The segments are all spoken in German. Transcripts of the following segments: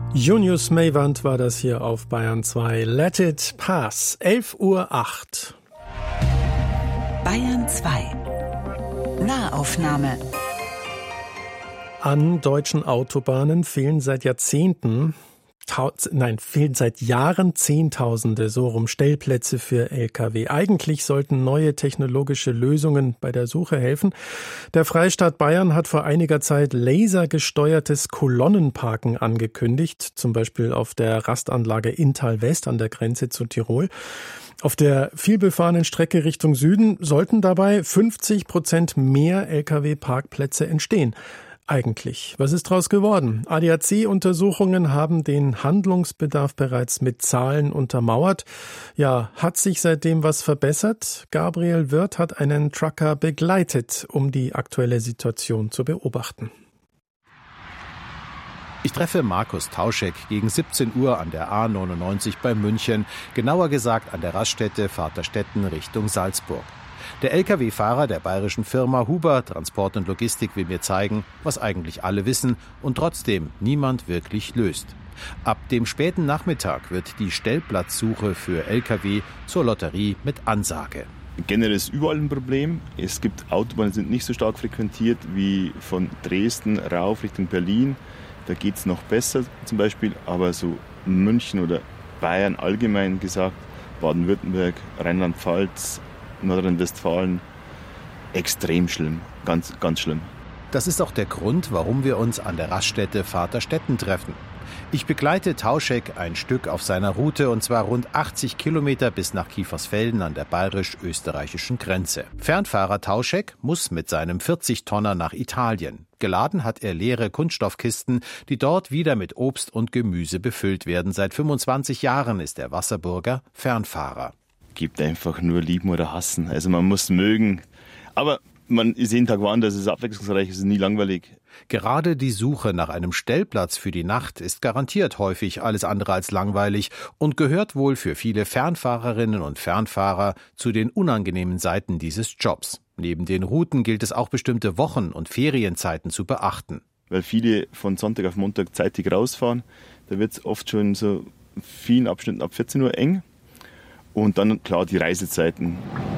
Junius Meiwand war das hier auf Bayern 2. Let it pass. 11:08 Uhr. Bayern 2. Nahaufnahme. An deutschen Autobahnen fehlen seit Jahren Zehntausende Stellplätze für Lkw. Eigentlich sollten neue technologische Lösungen bei der Suche helfen. Der Freistaat Bayern hat vor einiger Zeit lasergesteuertes Kolonnenparken angekündigt, zum Beispiel auf der Rastanlage Inntal West an der Grenze zu Tirol. Auf der vielbefahrenen Strecke Richtung Süden sollten dabei 50% mehr Lkw-Parkplätze entstehen. Eigentlich. Was ist daraus geworden? ADAC-Untersuchungen haben den Handlungsbedarf bereits mit Zahlen untermauert. Ja, hat sich seitdem was verbessert? Gabriel Wirth hat einen Trucker begleitet, um die aktuelle Situation zu beobachten. Ich treffe Markus Tauschek gegen 17 Uhr an der A99 bei München, genauer gesagt an der Raststätte Vaterstetten Richtung Salzburg. Der Lkw-Fahrer der bayerischen Firma Huber Transport und Logistik will mir zeigen, was eigentlich alle wissen und trotzdem niemand wirklich löst. Ab dem späten Nachmittag wird die Stellplatzsuche für Lkw zur Lotterie mit Ansage. Generell ist überall ein Problem. Es gibt Autobahnen, die sind nicht so stark frequentiert wie von Dresden rauf Richtung Berlin. Da geht es noch besser zum Beispiel, aber so München oder Bayern allgemein gesagt, Baden-Württemberg, Rheinland-Pfalz, Nordrhein-Westfalen, extrem schlimm, ganz, ganz schlimm. Das ist auch der Grund, warum wir uns an der Raststätte Vaterstetten treffen. Ich begleite Tauschek ein Stück auf seiner Route, und zwar rund 80 Kilometer bis nach Kiefersfelden an der bayerisch-österreichischen Grenze. Fernfahrer Tauschek muss mit seinem 40-Tonner nach Italien. Geladen hat er leere Kunststoffkisten, die dort wieder mit Obst und Gemüse befüllt werden. Seit 25 Jahren ist der Wasserburger Fernfahrer. Gibt einfach nur lieben oder hassen. Also man muss mögen. Aber man ist jeden Tag woanders, es ist abwechslungsreich, es ist nie langweilig. Gerade die Suche nach einem Stellplatz für die Nacht ist garantiert häufig alles andere als langweilig und gehört wohl für viele Fernfahrerinnen und Fernfahrer zu den unangenehmen Seiten dieses Jobs. Neben den Routen gilt es auch, bestimmte Wochen- und Ferienzeiten zu beachten. Weil viele von Sonntag auf Montag zeitig rausfahren, da wird es oft schon in so vielen Abschnitten ab 14 Uhr eng. Und dann, klar, die Reisezeiten.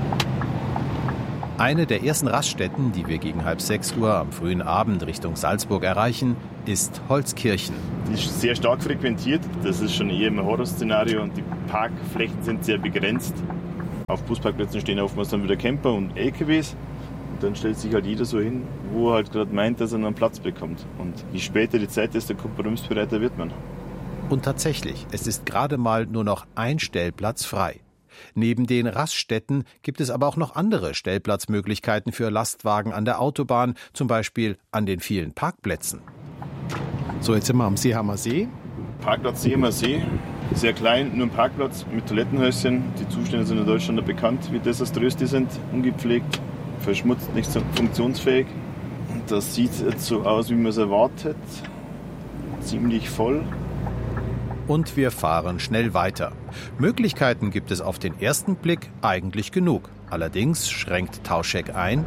Eine der ersten Raststätten, die wir gegen 5:30 Uhr am frühen Abend Richtung Salzburg erreichen, ist Holzkirchen. Die ist sehr stark frequentiert. Das ist schon eher ein Horrorszenario und die Parkflächen sind sehr begrenzt. Auf Busparkplätzen stehen oftmals dann wieder Camper und LKWs. Und dann stellt sich halt jeder so hin, wo er halt gerade meint, dass er einen Platz bekommt. Und je später die Zeit, desto kompromissbereiter wird man. Und tatsächlich, es ist gerade mal nur noch ein Stellplatz frei. Neben den Raststätten gibt es aber auch noch andere Stellplatzmöglichkeiten für Lastwagen an der Autobahn, zum Beispiel an den vielen Parkplätzen. So, jetzt sind wir am Seehamer See. Parkplatz Seehamer See, sehr klein, nur ein Parkplatz mit Toilettenhäuschen. Die Zustände sind in Deutschland bekannt, wie desaströs die sind, ungepflegt, verschmutzt, nicht so funktionsfähig. Und das sieht jetzt so aus, wie man es erwartet, ziemlich voll. Und wir fahren schnell weiter. Möglichkeiten gibt es auf den ersten Blick eigentlich genug. Allerdings schränkt Tauschek ein.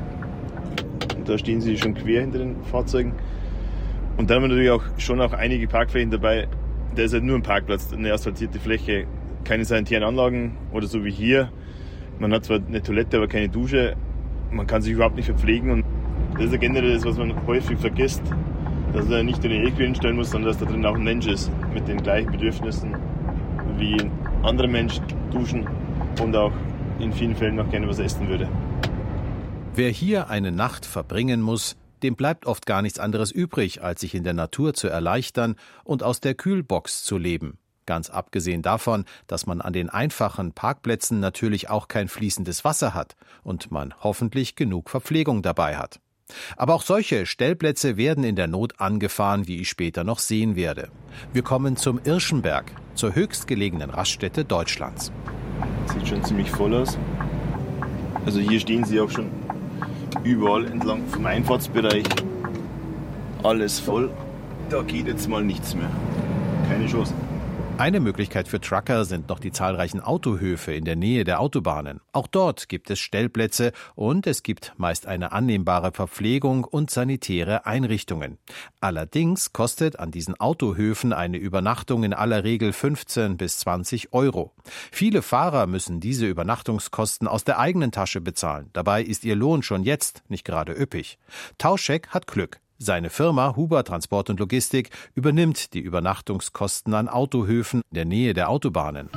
Und da stehen sie schon quer hinter den Fahrzeugen. Und dann haben wir natürlich auch einige Parkflächen dabei. Da ist halt nur ein Parkplatz, eine asphaltierte Fläche, keine sanitären Anlagen oder so wie hier. Man hat zwar eine Toilette, aber keine Dusche. Man kann sich überhaupt nicht verpflegen. Und das ist ja generell das, was man häufig vergisst. Dass er nicht nur den LKW hinstellen muss, sondern dass da drin auch ein Mensch ist mit den gleichen Bedürfnissen wie ein anderer Mensch, duschen und auch in vielen Fällen noch gerne was essen würde. Wer hier eine Nacht verbringen muss, dem bleibt oft gar nichts anderes übrig, als sich in der Natur zu erleichtern und aus der Kühlbox zu leben. Ganz abgesehen davon, dass man an den einfachen Parkplätzen natürlich auch kein fließendes Wasser hat und man hoffentlich genug Verpflegung dabei hat. Aber auch solche Stellplätze werden in der Not angefahren, wie ich später noch sehen werde. Wir kommen zum Irschenberg, zur höchstgelegenen Raststätte Deutschlands. Sieht schon ziemlich voll aus. Also hier stehen sie auch schon überall entlang vom Einfahrtsbereich. Alles voll. Da geht jetzt mal nichts mehr. Keine Chance. Eine Möglichkeit für Trucker sind noch die zahlreichen Autohöfe in der Nähe der Autobahnen. Auch dort gibt es Stellplätze und es gibt meist eine annehmbare Verpflegung und sanitäre Einrichtungen. Allerdings kostet an diesen Autohöfen eine Übernachtung in aller Regel 15 bis 20 Euro. Viele Fahrer müssen diese Übernachtungskosten aus der eigenen Tasche bezahlen. Dabei ist ihr Lohn schon jetzt nicht gerade üppig. Tauschek hat Glück. Seine Firma Huber Transport und Logistik übernimmt die Übernachtungskosten an Autohöfen in der Nähe der Autobahnen.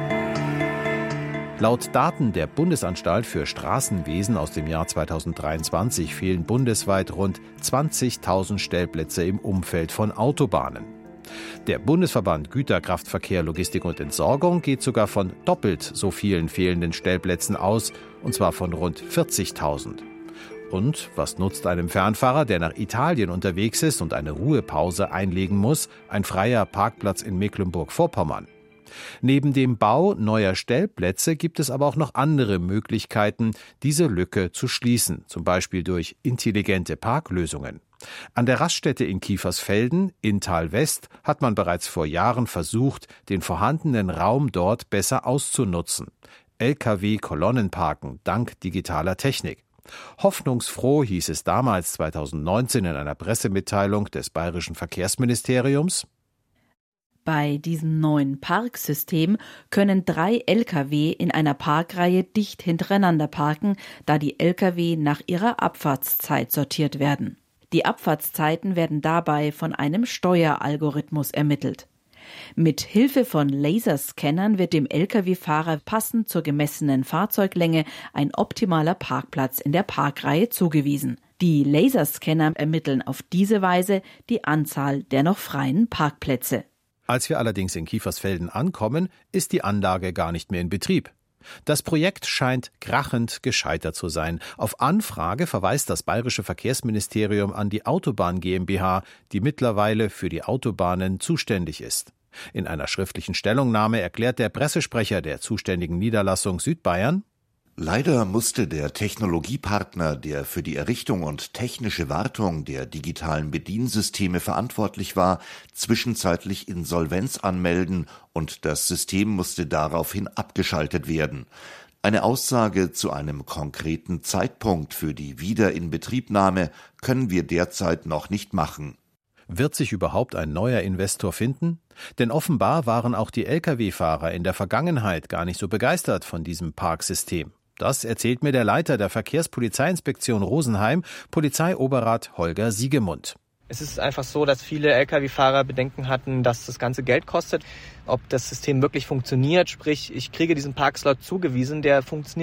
Laut Daten der Bundesanstalt für Straßenwesen aus dem Jahr 2023 fehlen bundesweit rund 20.000 Stellplätze im Umfeld von Autobahnen. Der Bundesverband Güterkraftverkehr, Logistik und Entsorgung geht sogar von doppelt so vielen fehlenden Stellplätzen aus, und zwar von rund 40.000. Und was nutzt einem Fernfahrer, der nach Italien unterwegs ist und eine Ruhepause einlegen muss, ein freier Parkplatz in Mecklenburg-Vorpommern? Neben dem Bau neuer Stellplätze gibt es aber auch noch andere Möglichkeiten, diese Lücke zu schließen, zum Beispiel durch intelligente Parklösungen. An der Raststätte in Kiefersfelden, Inntal West, hat man bereits vor Jahren versucht, den vorhandenen Raum dort besser auszunutzen. Lkw-Kolonnenparken dank digitaler Technik. Hoffnungsfroh hieß es damals 2019 in einer Pressemitteilung des Bayerischen Verkehrsministeriums: Bei diesem neuen Parksystem können 3 Lkw in einer Parkreihe dicht hintereinander parken, da die Lkw nach ihrer Abfahrtszeit sortiert werden. Die Abfahrtszeiten werden dabei von einem Steueralgorithmus ermittelt. Mit Hilfe von Laserscannern wird dem Lkw-Fahrer passend zur gemessenen Fahrzeuglänge ein optimaler Parkplatz in der Parkreihe zugewiesen. Die Laserscanner ermitteln auf diese Weise die Anzahl der noch freien Parkplätze. Als wir allerdings in Kiefersfelden ankommen, ist die Anlage gar nicht mehr in Betrieb. Das Projekt scheint krachend gescheitert zu sein. Auf Anfrage verweist das Bayerische Verkehrsministerium an die Autobahn GmbH, die mittlerweile für die Autobahnen zuständig ist. In einer schriftlichen Stellungnahme erklärt der Pressesprecher der zuständigen Niederlassung Südbayern: Leider musste der Technologiepartner, der für die Errichtung und technische Wartung der digitalen Bediensysteme verantwortlich war, zwischenzeitlich Insolvenz anmelden und das System musste daraufhin abgeschaltet werden. Eine Aussage zu einem konkreten Zeitpunkt für die Wiederinbetriebnahme können wir derzeit noch nicht machen. Wird sich überhaupt ein neuer Investor finden? Denn offenbar waren auch die Lkw-Fahrer in der Vergangenheit gar nicht so begeistert von diesem Parksystem. Das erzählt mir der Leiter der Verkehrspolizeiinspektion Rosenheim, Polizeioberrat Holger Siegemund. Es ist einfach so, dass viele Lkw-Fahrer Bedenken hatten, dass das Ganze Geld kostet, ob das System wirklich funktioniert. Sprich, ich kriege diesen Parkslot zugewiesen, der funktioniert